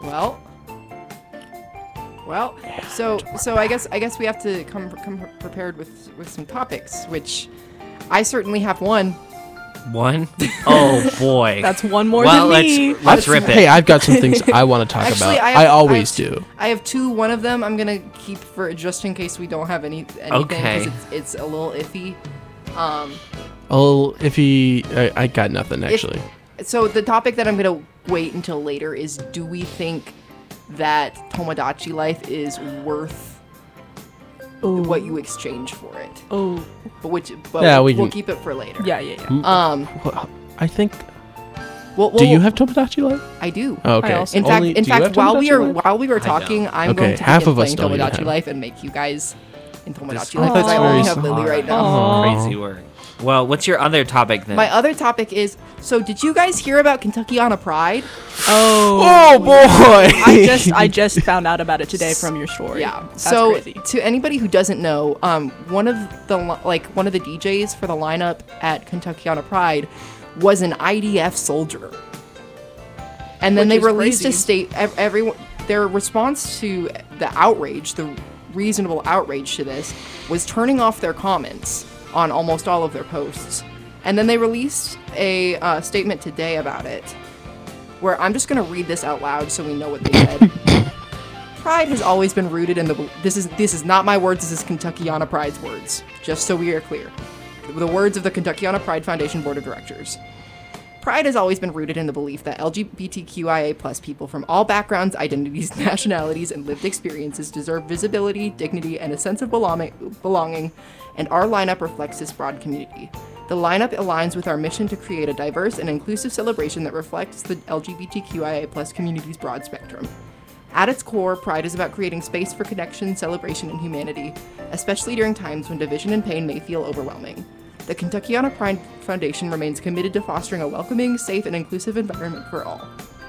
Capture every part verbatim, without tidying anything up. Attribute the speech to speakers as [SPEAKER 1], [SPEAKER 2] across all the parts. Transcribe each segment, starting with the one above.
[SPEAKER 1] Well, well. So, so I guess I guess we have to come come prepared with with some topics, which I certainly have one.
[SPEAKER 2] One? Oh boy.
[SPEAKER 3] That's one more
[SPEAKER 2] well,
[SPEAKER 3] than me.
[SPEAKER 2] let's let's rip it.
[SPEAKER 4] Hey, I've got some things I want to talk
[SPEAKER 1] Actually,
[SPEAKER 4] about.
[SPEAKER 1] I,
[SPEAKER 4] I,
[SPEAKER 1] have,
[SPEAKER 4] always
[SPEAKER 1] I have,
[SPEAKER 4] do.
[SPEAKER 1] I have two. One of them I'm gonna keep for just in case we don't have any anything.
[SPEAKER 2] Okay.
[SPEAKER 1] 'Cause It's, it's a little iffy. Um.
[SPEAKER 4] Oh, if he, I, I got nothing actually.
[SPEAKER 1] If, so the topic that I'm gonna wait until later is: do we think that Tomodachi Life is worth
[SPEAKER 3] Ooh.
[SPEAKER 1] what you exchange for it?
[SPEAKER 3] Oh.
[SPEAKER 1] But which, but
[SPEAKER 4] Yeah, we
[SPEAKER 1] we'll
[SPEAKER 4] can-
[SPEAKER 1] keep it for later.
[SPEAKER 3] Yeah, yeah, yeah.
[SPEAKER 4] Mm,
[SPEAKER 1] Um.
[SPEAKER 4] well, I think.
[SPEAKER 1] Well,
[SPEAKER 4] Do
[SPEAKER 1] well,
[SPEAKER 4] you have Tomodachi Life?
[SPEAKER 1] I do.
[SPEAKER 4] Oh, okay.
[SPEAKER 3] I also-
[SPEAKER 1] In fact,
[SPEAKER 4] Only-
[SPEAKER 1] in
[SPEAKER 4] do you have
[SPEAKER 1] fact, while we
[SPEAKER 4] Tomodachi
[SPEAKER 1] are
[SPEAKER 4] Life?
[SPEAKER 1] while we were
[SPEAKER 2] I
[SPEAKER 1] talking,
[SPEAKER 2] don't.
[SPEAKER 1] I'm
[SPEAKER 4] Okay,
[SPEAKER 1] going to
[SPEAKER 4] half
[SPEAKER 1] begin
[SPEAKER 4] of us
[SPEAKER 1] playing
[SPEAKER 4] don't even
[SPEAKER 1] Tomodachi
[SPEAKER 4] have.
[SPEAKER 1] Life and make you guys in Tomodachi
[SPEAKER 2] This-
[SPEAKER 1] Life because I
[SPEAKER 3] Oh,
[SPEAKER 1] only
[SPEAKER 3] that's
[SPEAKER 1] have
[SPEAKER 4] very
[SPEAKER 1] Lily right now.
[SPEAKER 3] Aw.
[SPEAKER 2] Crazy work. Well, what's your other topic then?
[SPEAKER 1] My other topic is: so did you guys hear about Kentuckiana Pride?
[SPEAKER 3] Oh.
[SPEAKER 4] Oh boy!
[SPEAKER 3] I just I just found out about it today from your story.
[SPEAKER 1] Yeah.
[SPEAKER 3] That's
[SPEAKER 1] so
[SPEAKER 3] crazy.
[SPEAKER 1] to anybody who doesn't know, um, one of the li- like one of the D Js for the lineup at Kentuckiana Pride was an I D F soldier, and then
[SPEAKER 3] Which
[SPEAKER 1] they
[SPEAKER 3] is
[SPEAKER 1] released
[SPEAKER 3] crazy.
[SPEAKER 1] a state. ev- Everyone, their response to the outrage, the reasonable outrage to this, was turning off their comments on almost all of their posts, and then they released a uh, statement today about it, where I'm just gonna read this out loud so we know what they said. Pride has always been rooted in the. bel- This is this is not my words. This is Kentuckiana Pride's words. Just so we are clear, the words of the Kentuckiana Pride Foundation Board of Directors. Pride has always been rooted in the belief that L G B T Q I A plus people from all backgrounds, identities, nationalities, and lived experiences deserve visibility, dignity, and a sense of belonging, belonging, and our lineup reflects this broad community. The lineup aligns with our mission to create a diverse and inclusive celebration that reflects the L G B T Q I A plus community's broad spectrum. At its core, Pride is about creating space for connection, celebration, and humanity, especially during times when division and pain may feel overwhelming. The Kentuckiana Pride Foundation remains committed to fostering a welcoming, safe, and inclusive environment for all.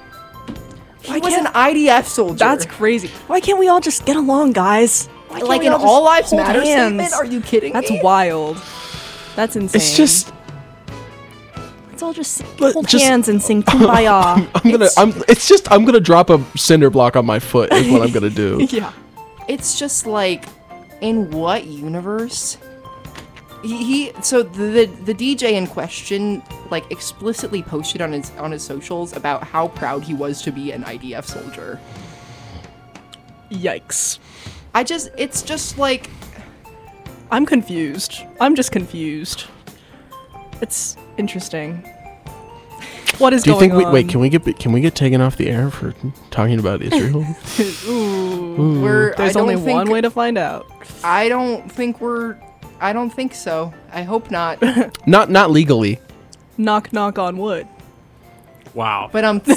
[SPEAKER 1] He
[SPEAKER 3] Why
[SPEAKER 1] was an
[SPEAKER 3] can't-
[SPEAKER 1] I D F soldier.
[SPEAKER 3] That's crazy. Why can't we all just get along, guys? Why can't
[SPEAKER 1] like
[SPEAKER 3] we
[SPEAKER 1] an
[SPEAKER 3] all just
[SPEAKER 1] all lives
[SPEAKER 3] hold
[SPEAKER 1] matter
[SPEAKER 3] hands?
[SPEAKER 1] statement? Are you kidding
[SPEAKER 3] That's
[SPEAKER 1] me?
[SPEAKER 3] wild. That's insane.
[SPEAKER 4] It's just.
[SPEAKER 3] Let's all just
[SPEAKER 4] But
[SPEAKER 3] hold
[SPEAKER 4] just-
[SPEAKER 3] hands and sing Kumbaya.
[SPEAKER 4] I'm gonna.
[SPEAKER 1] It's-
[SPEAKER 4] I'm. It's just. I'm gonna drop a cinder block on my foot. Is what I'm gonna do.
[SPEAKER 3] yeah.
[SPEAKER 1] It's just like, in what universe? He, he so the, the the D J in question like explicitly posted on his on his socials about how proud he was to be an I D F soldier.
[SPEAKER 3] Yikes.
[SPEAKER 1] I just it's just like
[SPEAKER 3] I'm confused. I'm just confused. It's interesting. What is
[SPEAKER 4] Do you
[SPEAKER 3] going
[SPEAKER 4] think we
[SPEAKER 3] on?
[SPEAKER 4] wait? Can we get can we get taken off the air for talking about Israel?
[SPEAKER 3] Ooh.
[SPEAKER 1] we're
[SPEAKER 3] There's
[SPEAKER 1] I
[SPEAKER 3] only
[SPEAKER 1] don't think,
[SPEAKER 3] one way to find out.
[SPEAKER 1] I don't think we're I don't think so. I hope not.
[SPEAKER 4] not not legally.
[SPEAKER 3] Knock knock on wood.
[SPEAKER 2] Wow.
[SPEAKER 1] But um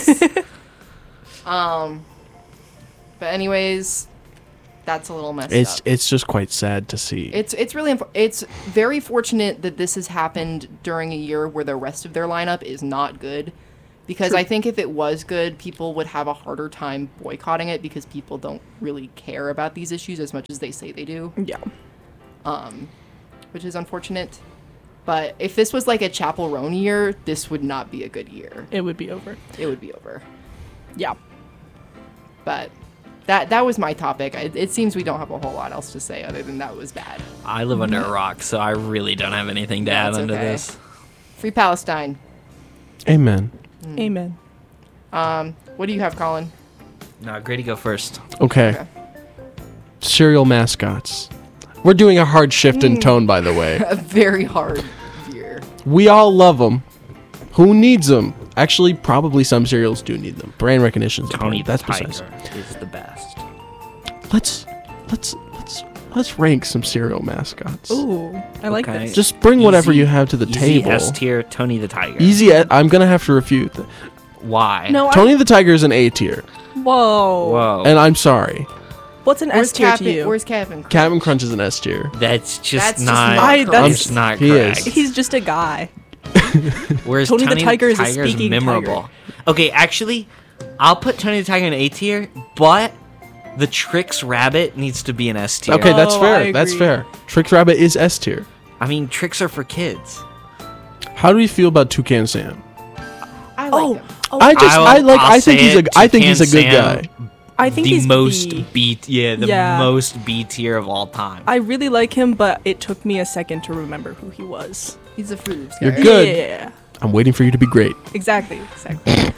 [SPEAKER 1] um but anyways, that's a little messed
[SPEAKER 4] It's
[SPEAKER 1] up.
[SPEAKER 4] it's just quite sad to see.
[SPEAKER 1] It's it's really inf- it's very fortunate that this has happened during a year where the rest of their lineup is not good, because
[SPEAKER 3] True.
[SPEAKER 1] I think if it was good, people would have a harder time boycotting it because people don't really care about these issues as much as they say they do,
[SPEAKER 3] Yeah.
[SPEAKER 1] um, which is unfortunate. But if this was like a Chapel Roan year, this would not be a good year.
[SPEAKER 3] It would be over.
[SPEAKER 1] It would be over.
[SPEAKER 3] Yeah.
[SPEAKER 1] But that that was my topic. It, it seems we don't have a whole lot else to say other than that was bad.
[SPEAKER 2] I live under a rock, so I really don't have anything to add
[SPEAKER 1] That's
[SPEAKER 2] under
[SPEAKER 1] okay.
[SPEAKER 2] this.
[SPEAKER 1] Free Palestine.
[SPEAKER 4] Amen.
[SPEAKER 3] Amen.
[SPEAKER 1] Um, what do you have, Colin?
[SPEAKER 2] No, Grady, go first.
[SPEAKER 4] Okay.
[SPEAKER 1] Okay.
[SPEAKER 4] Cereal mascots. We're doing a hard shift in tone, by the way.
[SPEAKER 1] A very hard year.
[SPEAKER 4] We all love them. Who needs them? Actually, probably some cereals do need them. Brand recognition.
[SPEAKER 2] Tony the
[SPEAKER 4] That's
[SPEAKER 2] Tiger
[SPEAKER 4] precise.
[SPEAKER 2] is the best.
[SPEAKER 4] Let's let's let's let's rank some cereal mascots.
[SPEAKER 3] Ooh, I like
[SPEAKER 2] Okay.
[SPEAKER 3] this.
[SPEAKER 4] Just bring whatever
[SPEAKER 2] Easy-
[SPEAKER 4] you have to the
[SPEAKER 2] Easy
[SPEAKER 4] table.
[SPEAKER 2] S tier, Tony the Tiger.
[SPEAKER 4] Easy. i I'm gonna have to refute. That.
[SPEAKER 2] Why?
[SPEAKER 3] No, I,
[SPEAKER 4] Tony the Tiger is an A tier,
[SPEAKER 3] Whoa.
[SPEAKER 2] Whoa.
[SPEAKER 4] and I'm sorry.
[SPEAKER 3] What's an
[SPEAKER 1] Where's
[SPEAKER 3] S tier to
[SPEAKER 1] Captain?
[SPEAKER 3] you?
[SPEAKER 1] Where's Captain? Crunch?
[SPEAKER 4] Captain Crunch is an S tier.
[SPEAKER 2] That's just
[SPEAKER 1] That's just
[SPEAKER 2] not.
[SPEAKER 1] not
[SPEAKER 3] I- that's-
[SPEAKER 2] it's not
[SPEAKER 4] He is.
[SPEAKER 2] correct.
[SPEAKER 3] He's just a guy.
[SPEAKER 2] Whereas
[SPEAKER 3] Tony
[SPEAKER 2] Tony,
[SPEAKER 3] the Tiger is a
[SPEAKER 2] Tiger
[SPEAKER 3] speaking
[SPEAKER 2] memorable. Okay, actually, I'll put Tony the Tiger in A tier, but the Trix Rabbit needs to be an S tier.
[SPEAKER 4] Okay, that's
[SPEAKER 3] Oh,
[SPEAKER 4] fair.
[SPEAKER 3] I
[SPEAKER 4] That's
[SPEAKER 3] agree.
[SPEAKER 4] fair. Trix Rabbit is S tier.
[SPEAKER 2] I mean, tricks are for kids.
[SPEAKER 4] How do we feel about Toucan Sam?
[SPEAKER 1] I like
[SPEAKER 3] Oh,
[SPEAKER 1] him.
[SPEAKER 4] I just
[SPEAKER 2] I'll-
[SPEAKER 4] I like
[SPEAKER 2] I'll
[SPEAKER 4] I think
[SPEAKER 2] say
[SPEAKER 4] he's a
[SPEAKER 2] it,
[SPEAKER 4] I think he's a good
[SPEAKER 2] Toucan
[SPEAKER 4] guy.
[SPEAKER 2] Sam,
[SPEAKER 3] I think
[SPEAKER 2] the
[SPEAKER 3] he's
[SPEAKER 2] most
[SPEAKER 3] B.
[SPEAKER 2] B, yeah, the
[SPEAKER 3] Yeah.
[SPEAKER 2] most B tier of all time.
[SPEAKER 3] I really like him, but it took me a second to remember who he was.
[SPEAKER 1] He's a Fruit Loops guy.
[SPEAKER 4] You're
[SPEAKER 1] right?
[SPEAKER 4] good.
[SPEAKER 3] Yeah,
[SPEAKER 4] I'm waiting for you to be great.
[SPEAKER 3] exactly, exactly.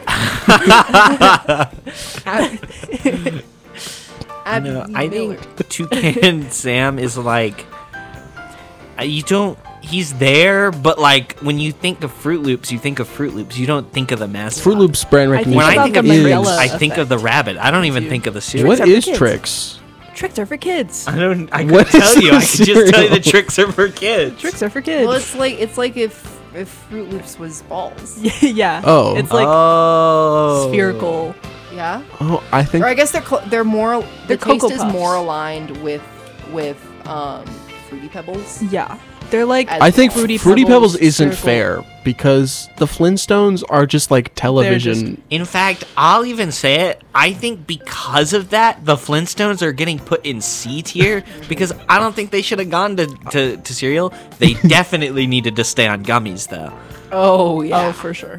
[SPEAKER 1] Abby
[SPEAKER 2] No, I
[SPEAKER 1] Miller.
[SPEAKER 2] think Toucan Sam is like uh, you don't. He's there, but like when you think of Fruit Loops, you think of Fruit Loops. You don't think of the mascot.
[SPEAKER 4] Fruit Loops brand
[SPEAKER 3] I think
[SPEAKER 2] When
[SPEAKER 4] recognition
[SPEAKER 2] I
[SPEAKER 3] about
[SPEAKER 2] think of
[SPEAKER 3] the
[SPEAKER 2] Fruit
[SPEAKER 3] Mandela
[SPEAKER 2] Loops, I think of the
[SPEAKER 3] effect.
[SPEAKER 2] rabbit. I don't even
[SPEAKER 3] Dude.
[SPEAKER 2] think of the cereal.
[SPEAKER 4] What
[SPEAKER 3] Tricks are for
[SPEAKER 4] is
[SPEAKER 3] kids.
[SPEAKER 4] tricks?
[SPEAKER 3] Tricks are for kids.
[SPEAKER 2] I don't. I
[SPEAKER 4] What
[SPEAKER 2] could
[SPEAKER 4] is
[SPEAKER 2] tell you.
[SPEAKER 4] the
[SPEAKER 2] I could just tell you the
[SPEAKER 4] cereal?
[SPEAKER 2] tricks are for kids.
[SPEAKER 3] Tricks are for kids.
[SPEAKER 1] Well, it's like it's like if if Fruit Loops was balls.
[SPEAKER 3] yeah.
[SPEAKER 4] Oh.
[SPEAKER 3] It's like
[SPEAKER 2] oh.
[SPEAKER 3] spherical.
[SPEAKER 1] Yeah.
[SPEAKER 4] Oh, I think
[SPEAKER 1] Or I guess they're cl- they're more the
[SPEAKER 3] They're
[SPEAKER 1] taste
[SPEAKER 3] Cocoa
[SPEAKER 1] is
[SPEAKER 3] Puffs.
[SPEAKER 1] more aligned with with um Fruity Pebbles.
[SPEAKER 3] Yeah. They're like
[SPEAKER 1] As
[SPEAKER 4] I think
[SPEAKER 3] Fruity
[SPEAKER 4] Fruity,
[SPEAKER 3] Pebbles,
[SPEAKER 4] Pebbles, isn't
[SPEAKER 3] circle.
[SPEAKER 4] fair because the Flintstones are just like television.
[SPEAKER 2] In fact, I'll even say it. I think because of that, the Flintstones are getting put in C tier because I don't think they should have gone to, to, to cereal. They definitely needed to stay on gummies, though.
[SPEAKER 1] Oh yeah.
[SPEAKER 3] Oh, for sure.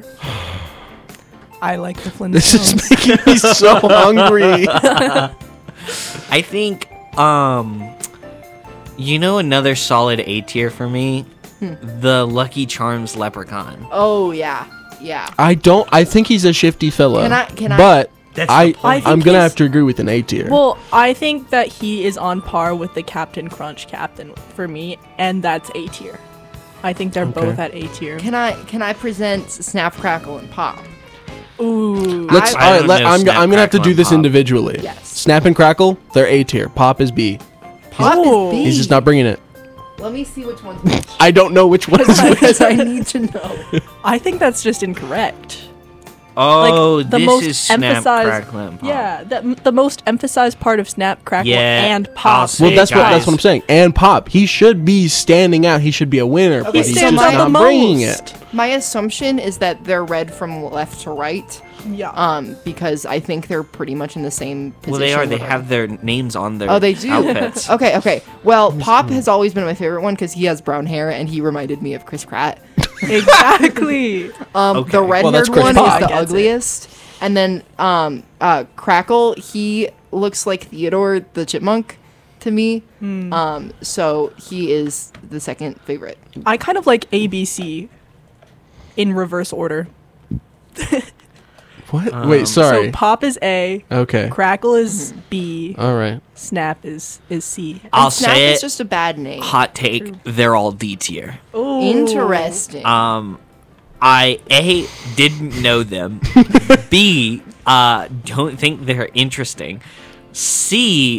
[SPEAKER 3] I like the Flintstones.
[SPEAKER 4] This is making me so hungry.
[SPEAKER 2] I think, um, you know, another solid A tier for me, the Lucky Charms Leprechaun.
[SPEAKER 1] Oh yeah. Yeah.
[SPEAKER 4] I don't. I think he's a shifty fella.
[SPEAKER 1] Can I- can I-
[SPEAKER 4] But
[SPEAKER 2] That's the
[SPEAKER 4] I,
[SPEAKER 2] point.
[SPEAKER 3] I
[SPEAKER 4] I'm
[SPEAKER 3] think
[SPEAKER 4] gonna
[SPEAKER 3] he's-
[SPEAKER 4] have to agree with an A tier.
[SPEAKER 3] Well, I think that he is on par with the Captain Crunch captain for me, and that's A tier. I think they're
[SPEAKER 4] Okay.
[SPEAKER 3] both at A tier.
[SPEAKER 1] Can I can I present Snap, Crackle, and Pop?
[SPEAKER 3] Ooh.
[SPEAKER 4] Let's.
[SPEAKER 1] I-
[SPEAKER 2] I
[SPEAKER 4] all right.
[SPEAKER 2] don't
[SPEAKER 4] Let,
[SPEAKER 2] know
[SPEAKER 4] I'm.
[SPEAKER 2] Snap,
[SPEAKER 4] I'm gonna have to
[SPEAKER 2] Crackle,
[SPEAKER 4] do
[SPEAKER 2] and
[SPEAKER 4] this
[SPEAKER 2] Pop.
[SPEAKER 4] individually.
[SPEAKER 1] Yes.
[SPEAKER 4] Snap and Crackle, they're A tier. Pop is B.
[SPEAKER 1] Pop
[SPEAKER 3] Oh.
[SPEAKER 1] is B.
[SPEAKER 4] He's just not bringing it.
[SPEAKER 1] Let me see which one's which.
[SPEAKER 4] I don't know which one is which.
[SPEAKER 1] Because I need to know.
[SPEAKER 3] I think that's just incorrect.
[SPEAKER 2] Oh,
[SPEAKER 3] like, the
[SPEAKER 2] this
[SPEAKER 3] most
[SPEAKER 2] is Snap,
[SPEAKER 3] emphasized,
[SPEAKER 2] Crackle, and Pop.
[SPEAKER 3] Yeah, the, the most emphasized part of Snap, Crackle,
[SPEAKER 2] Yeah,
[SPEAKER 3] and
[SPEAKER 2] I'll
[SPEAKER 3] Pop.
[SPEAKER 2] say-
[SPEAKER 4] Well, that's what that's
[SPEAKER 2] guys.
[SPEAKER 4] what I'm saying. And Pop, he should be standing out. He should be a winner, but
[SPEAKER 1] He
[SPEAKER 4] he's just
[SPEAKER 1] stands
[SPEAKER 4] not
[SPEAKER 1] out the
[SPEAKER 4] bringing
[SPEAKER 3] most.
[SPEAKER 4] it.
[SPEAKER 1] My assumption is that they're read from left to right,
[SPEAKER 3] Yeah.
[SPEAKER 1] um, because I think they're pretty much in the same position.
[SPEAKER 2] Well, they are. They
[SPEAKER 1] with-
[SPEAKER 2] have their names on their
[SPEAKER 1] Oh, they do.
[SPEAKER 2] outfits.
[SPEAKER 1] Okay, okay. Well, Pop has always been my favorite one because he has brown hair and he reminded me of Chris Pratt.
[SPEAKER 3] exactly.
[SPEAKER 1] Um,
[SPEAKER 2] Okay.
[SPEAKER 1] The
[SPEAKER 2] Well,
[SPEAKER 1] red-haired
[SPEAKER 4] that's Chris
[SPEAKER 1] one
[SPEAKER 4] Pratt.
[SPEAKER 1] is the
[SPEAKER 3] Gets it.
[SPEAKER 1] ugliest, and then um, uh, Crackle, he looks like Theodore the Chipmunk to me.
[SPEAKER 3] Hmm.
[SPEAKER 1] Um, so he is the second favorite.
[SPEAKER 3] I kind of like A B C in reverse order.
[SPEAKER 4] What?
[SPEAKER 2] Um,
[SPEAKER 4] Wait, sorry.
[SPEAKER 3] So Pop is A,
[SPEAKER 4] Okay.
[SPEAKER 3] Crackle is B,
[SPEAKER 4] All right.
[SPEAKER 3] Snap is is C.
[SPEAKER 2] I'll
[SPEAKER 1] Snap
[SPEAKER 2] say
[SPEAKER 1] is
[SPEAKER 2] it.
[SPEAKER 1] just a bad name.
[SPEAKER 2] Hot take. They're all D tier.
[SPEAKER 3] Ooh.
[SPEAKER 1] Interesting.
[SPEAKER 2] Um, I A didn't know them. B uh don't think they're interesting. C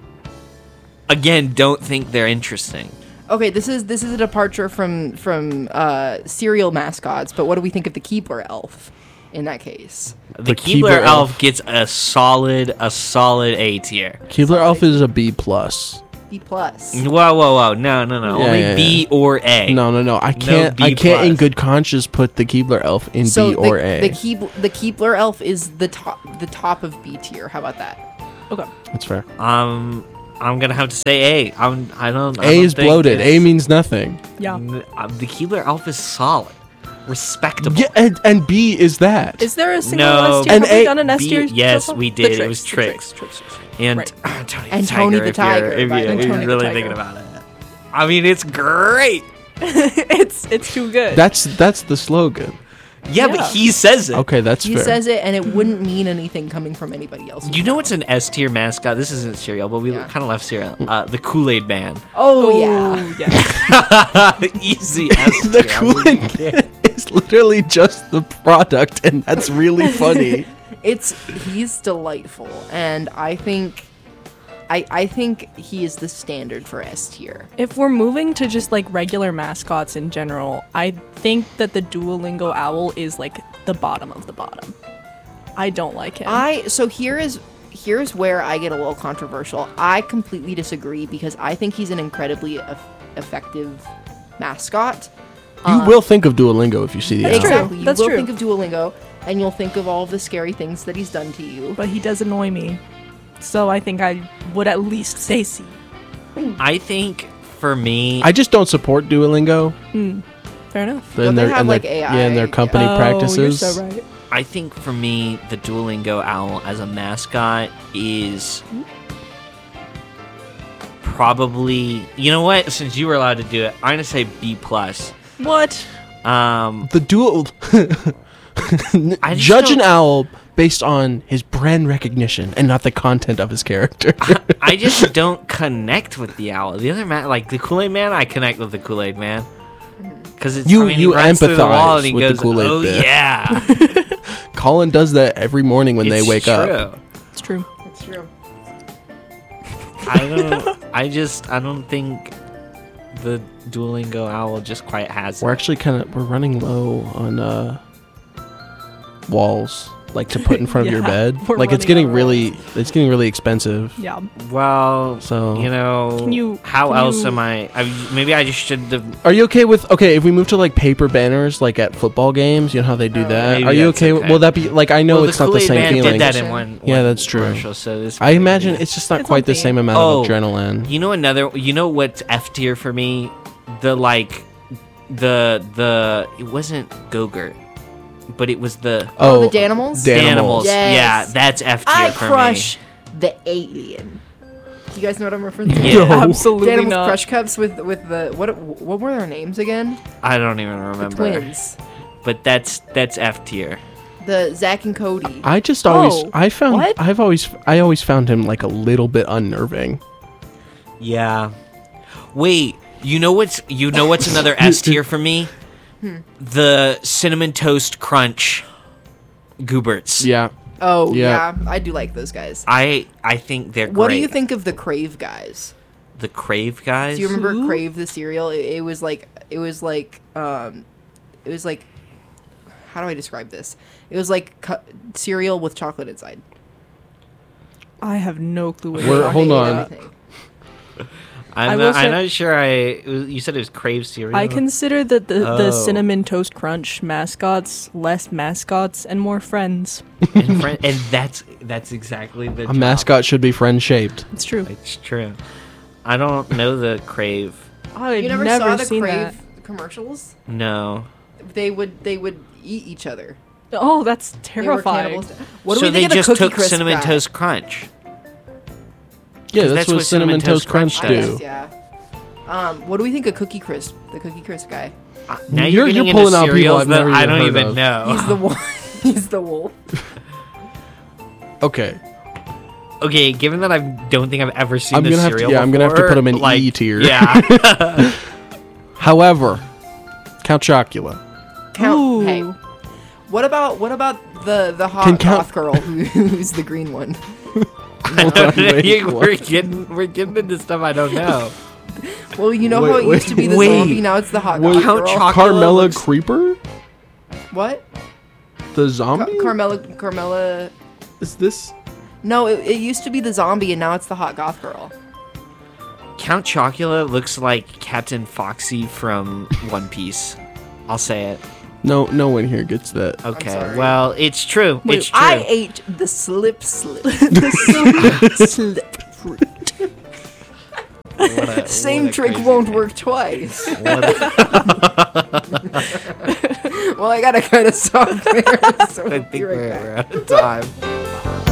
[SPEAKER 2] again don't think they're interesting.
[SPEAKER 1] Okay, this is this is a departure from from uh, cereal mascots, but what do we think of the Keebler elf in that case?
[SPEAKER 2] The,
[SPEAKER 4] The
[SPEAKER 2] Keebler,
[SPEAKER 4] Keebler
[SPEAKER 2] elf,
[SPEAKER 4] elf.
[SPEAKER 2] gets a solid a solid A tier.
[SPEAKER 4] Keebler Elf is a B plus.
[SPEAKER 1] B plus.
[SPEAKER 2] Whoa whoa whoa no no no
[SPEAKER 4] Yeah,
[SPEAKER 2] only
[SPEAKER 4] yeah,
[SPEAKER 2] B or A.
[SPEAKER 4] No, no, no. I can't.
[SPEAKER 2] B
[SPEAKER 4] I can't, in
[SPEAKER 2] plus.
[SPEAKER 4] good conscience, put the Keebler Elf in
[SPEAKER 1] So
[SPEAKER 4] B
[SPEAKER 1] the,
[SPEAKER 4] or A.
[SPEAKER 1] the Keeb- the Keebler elf is the top the top of B tier. How about that?
[SPEAKER 3] Okay.
[SPEAKER 4] That's fair.
[SPEAKER 2] Um, I'm gonna have to say A. I'm I don't. I
[SPEAKER 4] A
[SPEAKER 2] don't
[SPEAKER 4] is
[SPEAKER 2] think
[SPEAKER 4] bloated.
[SPEAKER 2] it's-
[SPEAKER 4] A means nothing.
[SPEAKER 3] Yeah.
[SPEAKER 2] N- uh, the Keebler elf is solid, respectable.
[SPEAKER 4] Yeah, and, and B is that.
[SPEAKER 3] Is there a single
[SPEAKER 2] No,
[SPEAKER 3] S tier?
[SPEAKER 4] And
[SPEAKER 3] Have we
[SPEAKER 4] A-
[SPEAKER 3] done an S
[SPEAKER 2] B-
[SPEAKER 3] tier?
[SPEAKER 2] yes,
[SPEAKER 3] so far?
[SPEAKER 2] we
[SPEAKER 3] The
[SPEAKER 2] did. It was
[SPEAKER 3] the
[SPEAKER 2] Tricks.
[SPEAKER 3] Tricks, Tricks.
[SPEAKER 2] and
[SPEAKER 3] Right.
[SPEAKER 2] Tony
[SPEAKER 1] And
[SPEAKER 2] the
[SPEAKER 1] Tony
[SPEAKER 2] Tiger,
[SPEAKER 1] the
[SPEAKER 2] if you're-
[SPEAKER 1] Tiger,
[SPEAKER 2] If,
[SPEAKER 1] by
[SPEAKER 2] you,
[SPEAKER 1] the
[SPEAKER 2] if
[SPEAKER 1] way.
[SPEAKER 2] you're
[SPEAKER 3] Tony the
[SPEAKER 2] really
[SPEAKER 3] Tiger.
[SPEAKER 2] thinking about it, I mean, it's great.
[SPEAKER 3] it's it's too good.
[SPEAKER 4] That's that's the slogan.
[SPEAKER 2] Yeah,
[SPEAKER 3] Yeah.
[SPEAKER 2] but he says it.
[SPEAKER 4] Okay, that's
[SPEAKER 1] He
[SPEAKER 4] fair.
[SPEAKER 1] says it, and it wouldn't mean anything coming from anybody else.
[SPEAKER 2] You know what's an S tier mascot? This isn't cereal, but we
[SPEAKER 1] Yeah.
[SPEAKER 2] kind of left cereal. Uh, the Kool Aid Man.
[SPEAKER 1] Oh,
[SPEAKER 3] oh
[SPEAKER 1] yeah.
[SPEAKER 3] yeah.
[SPEAKER 2] Easy S tier.
[SPEAKER 4] the
[SPEAKER 2] I wouldn't
[SPEAKER 4] Kool-Aid
[SPEAKER 2] care.
[SPEAKER 4] Man is literally just the product, and that's really funny.
[SPEAKER 1] It's he's delightful, and I think, I I think he is the standard for S tier.
[SPEAKER 3] If we're moving to just like regular mascots in general, I think that the Duolingo owl is like the bottom of the bottom. I don't like him.
[SPEAKER 1] I so here is here's where I get a little controversial. I completely disagree because I think he's an incredibly eff- effective mascot.
[SPEAKER 4] You will think of Duolingo if you see the
[SPEAKER 3] That's
[SPEAKER 4] owl.
[SPEAKER 3] true.
[SPEAKER 1] Exactly. You
[SPEAKER 3] That's
[SPEAKER 1] will
[SPEAKER 3] true.
[SPEAKER 1] think of Duolingo, and you'll think of all of the scary things that he's done to you.
[SPEAKER 3] but he does annoy me. So I think I would at least say C.
[SPEAKER 2] I think for me,
[SPEAKER 4] I just don't support Duolingo.
[SPEAKER 3] Fair enough.
[SPEAKER 1] Don't
[SPEAKER 4] And
[SPEAKER 1] they
[SPEAKER 4] their,
[SPEAKER 1] have,
[SPEAKER 4] and
[SPEAKER 1] like,
[SPEAKER 4] their,
[SPEAKER 1] A I?
[SPEAKER 4] yeah, and their company
[SPEAKER 3] oh,
[SPEAKER 4] practices.
[SPEAKER 3] You're so right.
[SPEAKER 2] I think for me, the Duolingo owl as a mascot is probably. You know what? Since you were allowed to do it, I'm gonna say B plus.
[SPEAKER 3] What?
[SPEAKER 2] Um,
[SPEAKER 4] The dual
[SPEAKER 2] I just
[SPEAKER 4] judge an
[SPEAKER 2] don't-
[SPEAKER 4] owl based on his brand recognition and not the content of his character.
[SPEAKER 2] I just don't connect with the owl. The other man, like the Kool Aid Man, I connect with the Kool Aid Man because it's
[SPEAKER 4] You-
[SPEAKER 2] I mean,
[SPEAKER 4] you
[SPEAKER 2] he runs through the wall
[SPEAKER 4] empathize
[SPEAKER 2] and he
[SPEAKER 4] with the
[SPEAKER 2] goes,
[SPEAKER 4] Kool-Aid
[SPEAKER 2] "Oh
[SPEAKER 4] bit."
[SPEAKER 2] yeah."
[SPEAKER 4] Colin does that every morning when they
[SPEAKER 2] It's
[SPEAKER 4] wake up.
[SPEAKER 2] true.
[SPEAKER 3] It's true.
[SPEAKER 1] It's true.
[SPEAKER 2] I don't. I just. I don't think the Duolingo owl just quite has.
[SPEAKER 4] We're
[SPEAKER 2] it.
[SPEAKER 4] actually kind of we're running low on uh walls like to put in front of your
[SPEAKER 3] Yeah,
[SPEAKER 4] bed.
[SPEAKER 3] we're
[SPEAKER 4] Like it's
[SPEAKER 3] running
[SPEAKER 4] getting
[SPEAKER 3] out of
[SPEAKER 4] really it's getting really expensive.
[SPEAKER 3] Yeah.
[SPEAKER 2] Well,
[SPEAKER 4] So-
[SPEAKER 2] you know,
[SPEAKER 3] Can you-
[SPEAKER 2] how
[SPEAKER 3] can
[SPEAKER 2] else
[SPEAKER 3] you-
[SPEAKER 2] am I, I? Maybe I just should have.
[SPEAKER 4] Are you okay with okay if we move to like paper banners like at football games? You know how they do
[SPEAKER 1] Oh,
[SPEAKER 4] that.
[SPEAKER 2] maybe
[SPEAKER 4] Are you
[SPEAKER 2] that's
[SPEAKER 4] okay?
[SPEAKER 2] okay.
[SPEAKER 4] Will that be like I know
[SPEAKER 2] well,
[SPEAKER 4] it's
[SPEAKER 2] the
[SPEAKER 4] not the
[SPEAKER 2] Kool-Aid
[SPEAKER 4] same
[SPEAKER 2] Man
[SPEAKER 4] feeling.
[SPEAKER 2] did that in one.
[SPEAKER 4] Yeah,
[SPEAKER 2] one
[SPEAKER 4] that's true.
[SPEAKER 2] commercial, so this
[SPEAKER 4] I imagine it's just not
[SPEAKER 3] It's
[SPEAKER 4] quite the
[SPEAKER 3] something.
[SPEAKER 4] same amount
[SPEAKER 2] Oh.
[SPEAKER 4] of adrenaline.
[SPEAKER 2] You know another. You know what's F tier for me? The like, the the. It wasn't Go-Gurt, but it was the
[SPEAKER 1] Oh, the Danimals?
[SPEAKER 2] Danimals.
[SPEAKER 1] Yes.
[SPEAKER 2] Yeah, that's F tier
[SPEAKER 1] I
[SPEAKER 2] for
[SPEAKER 1] crush the alien. Do you guys know what I'm referring to?
[SPEAKER 2] Yeah.
[SPEAKER 4] No.
[SPEAKER 3] Absolutely
[SPEAKER 1] Danimals
[SPEAKER 3] not.
[SPEAKER 1] Crush Cups with with the what what were their names again?
[SPEAKER 2] me. I don't even
[SPEAKER 1] The
[SPEAKER 2] remember.
[SPEAKER 1] twins.
[SPEAKER 2] But that's that's F tier.
[SPEAKER 1] The Zach and Cody.
[SPEAKER 4] I just always
[SPEAKER 3] Oh,
[SPEAKER 4] I found
[SPEAKER 3] what?
[SPEAKER 4] I've always I always found him like a little bit unnerving.
[SPEAKER 2] Yeah. Wait, you know what's you know what's another S tier for me?
[SPEAKER 1] Hmm.
[SPEAKER 2] The cinnamon toast crunch Gooberts.
[SPEAKER 4] Yeah.
[SPEAKER 1] Oh
[SPEAKER 4] Yeah.
[SPEAKER 1] yeah. I do like those guys.
[SPEAKER 2] I I think they're
[SPEAKER 1] What
[SPEAKER 2] great.
[SPEAKER 1] do you think of the Crave guys?
[SPEAKER 2] The Crave guys?
[SPEAKER 1] Do you remember
[SPEAKER 3] Who?
[SPEAKER 1] Crave the cereal? It, it was like it was like um, it was like how do I describe this? It was like cu- cereal with chocolate inside.
[SPEAKER 3] I have no clue what
[SPEAKER 4] We're-
[SPEAKER 3] you're
[SPEAKER 4] hold
[SPEAKER 3] talking
[SPEAKER 4] on.
[SPEAKER 3] about.
[SPEAKER 1] Everything.
[SPEAKER 2] I'm
[SPEAKER 3] I
[SPEAKER 2] not,
[SPEAKER 3] will
[SPEAKER 2] I'm
[SPEAKER 3] say-
[SPEAKER 2] not sure I it was, you said it was Crave cereal.
[SPEAKER 3] I consider that the,
[SPEAKER 2] Oh.
[SPEAKER 3] the Cinnamon Toast Crunch mascots less mascots and more friends.
[SPEAKER 2] and, friend, and that's that's exactly the
[SPEAKER 4] A
[SPEAKER 2] job.
[SPEAKER 4] mascot should be friend shaped.
[SPEAKER 3] It's true.
[SPEAKER 2] It's true. I don't know the Crave.
[SPEAKER 3] I've
[SPEAKER 1] You never,
[SPEAKER 3] never,
[SPEAKER 1] saw the
[SPEAKER 3] seen
[SPEAKER 1] Crave
[SPEAKER 3] that.
[SPEAKER 1] commercials?
[SPEAKER 2] No.
[SPEAKER 1] They would they would eat each other.
[SPEAKER 3] Oh, that's
[SPEAKER 1] They were
[SPEAKER 3] terrifying.
[SPEAKER 1] cannibals. What do
[SPEAKER 2] so
[SPEAKER 1] we
[SPEAKER 2] they
[SPEAKER 1] think of
[SPEAKER 2] just
[SPEAKER 1] the Cookie
[SPEAKER 2] took
[SPEAKER 1] Crisp
[SPEAKER 2] cinnamon
[SPEAKER 1] guy?
[SPEAKER 2] toast crunch.
[SPEAKER 4] Yeah, that's,
[SPEAKER 2] that's
[SPEAKER 4] what,
[SPEAKER 2] what
[SPEAKER 4] cinnamon, toast crunch,
[SPEAKER 1] I
[SPEAKER 4] do.
[SPEAKER 1] guess, yeah. Um, what do we think of Cookie Crisp? The Cookie Crisp guy.
[SPEAKER 2] Uh, now
[SPEAKER 4] You're-
[SPEAKER 2] you're,
[SPEAKER 4] you're
[SPEAKER 2] getting
[SPEAKER 4] pulling
[SPEAKER 2] into
[SPEAKER 4] out people
[SPEAKER 2] cereals
[SPEAKER 4] I've
[SPEAKER 2] that
[SPEAKER 4] never
[SPEAKER 2] I
[SPEAKER 4] even
[SPEAKER 2] don't
[SPEAKER 4] heard
[SPEAKER 2] even
[SPEAKER 4] of.
[SPEAKER 2] know.
[SPEAKER 1] He's the wolf. He's the wolf.
[SPEAKER 4] Okay,
[SPEAKER 2] Okay, given that I don't think I've ever seen
[SPEAKER 4] I'm
[SPEAKER 2] this
[SPEAKER 4] gonna have to-
[SPEAKER 2] cereal
[SPEAKER 4] yeah, I'm gonna have to
[SPEAKER 2] before,
[SPEAKER 4] put 'em in
[SPEAKER 2] like,
[SPEAKER 4] E tier.
[SPEAKER 2] Yeah.
[SPEAKER 4] however, Count Chocula.
[SPEAKER 1] Count.
[SPEAKER 3] Ooh.
[SPEAKER 1] Hey. What about what about the the hot
[SPEAKER 4] Can Count-
[SPEAKER 1] goth girl who, who's the green one?
[SPEAKER 2] I don't know.
[SPEAKER 4] Wait,
[SPEAKER 2] we're
[SPEAKER 4] what?
[SPEAKER 2] getting we're getting into stuff I don't know.
[SPEAKER 1] Well, you know
[SPEAKER 4] Wait,
[SPEAKER 1] how it
[SPEAKER 4] wait,
[SPEAKER 1] used to be the
[SPEAKER 2] wait.
[SPEAKER 1] zombie, now it's the hot
[SPEAKER 4] Wait,
[SPEAKER 1] goth
[SPEAKER 2] Count
[SPEAKER 1] girl.
[SPEAKER 2] Choc- Chocula
[SPEAKER 4] Carmela
[SPEAKER 2] looks-
[SPEAKER 4] Creeper?
[SPEAKER 1] What?
[SPEAKER 4] The
[SPEAKER 1] Ca-
[SPEAKER 4] zombie?
[SPEAKER 1] Carmela. Carmela.
[SPEAKER 4] Is this?
[SPEAKER 1] No, it, it used to be the zombie, and now it's the hot goth girl.
[SPEAKER 2] Count Chocula looks like Captain Foxy from One Piece. I'll say it.
[SPEAKER 4] No, no one here gets that.
[SPEAKER 2] Okay.
[SPEAKER 1] sorry.
[SPEAKER 2] Well, it's true.
[SPEAKER 3] Wait,
[SPEAKER 2] it's true.
[SPEAKER 1] I ate the slip slip. the slip slip fruit.
[SPEAKER 2] What a-
[SPEAKER 1] Same
[SPEAKER 2] what a
[SPEAKER 1] trick
[SPEAKER 2] crazy
[SPEAKER 1] won't
[SPEAKER 2] thing.
[SPEAKER 1] work twice.
[SPEAKER 2] What a-
[SPEAKER 1] Well, I gotta kind of stop there. So
[SPEAKER 2] I
[SPEAKER 1] we'll be
[SPEAKER 2] think
[SPEAKER 1] right
[SPEAKER 2] we're
[SPEAKER 1] back.
[SPEAKER 2] we're out of time.